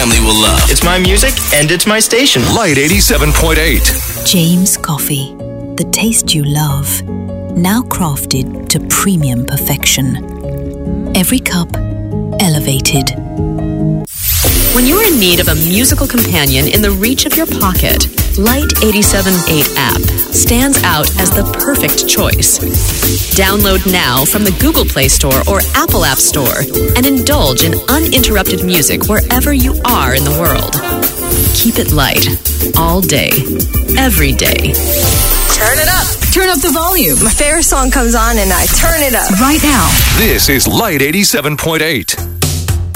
family will love. It's my music, and it's my station. Light 87.8. James Coffee. The taste you love. Now crafted to premium perfection. Every cup, elevated. When you're in need of a musical companion in the reach of your pocket, Light 87.8 app stands out as the perfect choice. Download now from the Google Play Store or Apple App Store and indulge in uninterrupted music wherever you are in the world. Keep it light, all day, every day. Turn it up. Turn up the volume. My favorite song comes on and I turn it up. Right now. This is Light 87.8.